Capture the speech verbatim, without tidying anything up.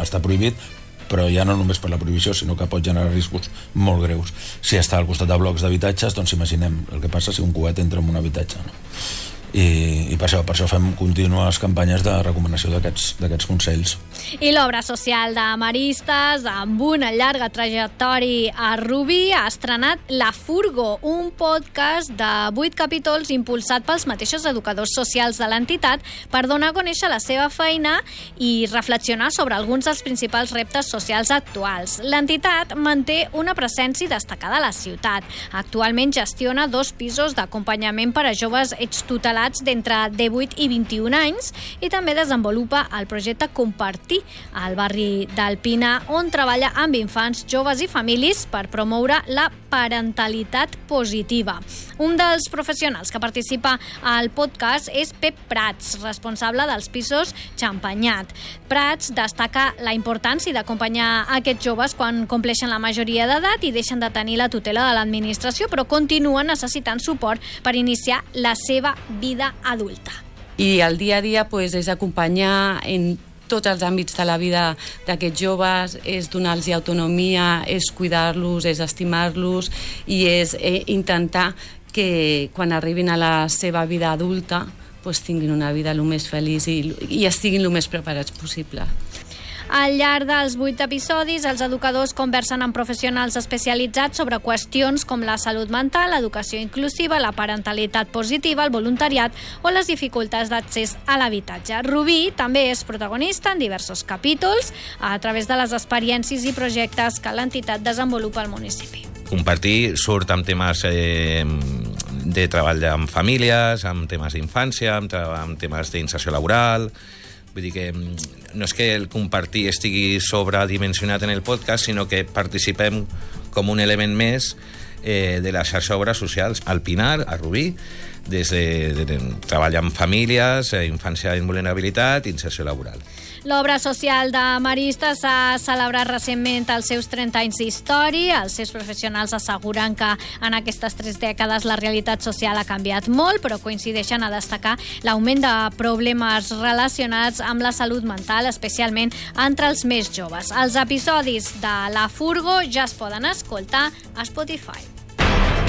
està prohibit, però ja no només per la prohibició, sinó que pot generar riscos molt greus. Si està al costat de blocs d'habitatges, doncs imaginem el que passa si un coet entra en un habitatge, no? I, i per això, per això fem contínues campanyes de recomanació d'aquests consells. I l'obra social de Maristes, amb una llarga trajectòria a Rubí, ha estrenat La Furgo, un podcast de vuit capítols impulsat pels mateixos educadors socials de l'entitat per donar a conèixer la seva feina i reflexionar sobre alguns dels principals reptes socials actuals. L'entitat manté una presència destacada a la ciutat. Actualment gestiona dos pisos d'acompanyament per a joves extutelats d'entre divuit i vint-i-un anys i també desenvolupa el projecte Compartir al barri d'Alpina, on treballa amb infants, joves i famílies per promoure la parentalitat positiva. Un dels professionals que participa al podcast és Pep Prats, responsable dels pisos Champanyat. Prats destaca la importància d'acompanyar aquests joves quan compleixen la majoria d'edat i deixen de tenir la tutela de l'administració, però continuen necessitant suport per iniciar la seva vida adulta. I el dia a dia pues, és acompanyar en tots els àmbits de la vida d'aquests joves, és donar-los autonomia, és cuidar-los, és estimar-los i és eh, intentar que quan arribin a la seva vida adulta pues, tinguin una vida el més feliç i, i estiguin el més preparats possible. Al llarg dels vuit episodis, els educadors conversen amb professionals especialitzats sobre qüestions com la salut mental, l'educació inclusiva, la parentalitat positiva, el voluntariat o les dificultats d'accés a l'habitatge. Rubí també és protagonista en diversos capítols a través de les experiències i projectes que l'entitat desenvolupa al municipi. Compartir surt amb temes eh, de treball amb famílies, amb temes d'infància, amb, amb temes d'inserció laboral. Vull dir que no és que el compartir estigui sobredimensionat en el podcast, sinó que participem com un element més eh, de la xarxa d'obres socials al Pinar, a Rubí, des de, de, de treball amb famílies, eh, infància en vulnerabilitat i inserció laboral. L'obra social de Maristes s'ha celebrat recentment els seus trenta anys d'història. Els seus professionals asseguren que en aquestes tres dècades la realitat social ha canviat molt, però coincideixen a destacar l'augment de problemes relacionats amb la salut mental, especialment entre els més joves. Els episodis de La Furgo ja es poden escoltar a Spotify.